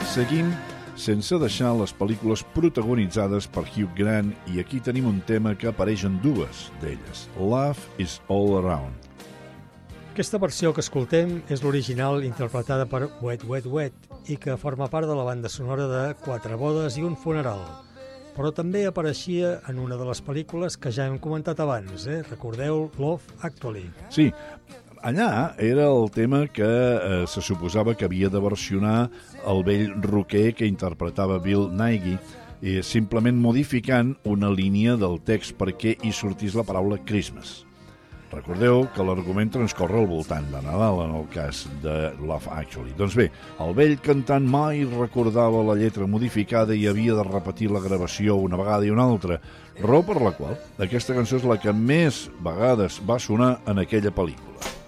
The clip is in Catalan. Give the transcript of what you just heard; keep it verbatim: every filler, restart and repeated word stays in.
seguim sense deixar les pel·lícules protagonitzades per Hugh Grant, i aquí tenim un tema que apareix en dues d'elles, Love is All Around. Aquesta versió que escoltem és l'original interpretada per Wet Wet Wet i que forma part de la banda sonora de Quatre bodes i un funeral, però també apareixia en una de les pel·lícules que ja hem comentat abans, eh? Recordeu Love Actually. Sí, allà era el tema que eh, se suposava que havia de versionar el vell rocker que interpretava Bill Nighy, i simplement modificant una línia del text perquè hi sortís la paraula Christmas. Recordeu que l'argument transcorre al voltant de Nadal, en el cas de Love Actually. Doncs bé, el vell cantant mai recordava la lletra modificada i havia de repetir la gravació una vegada i una altra, raó per la qual aquesta cançó és la que més vegades va sonar en aquella pel·lícula.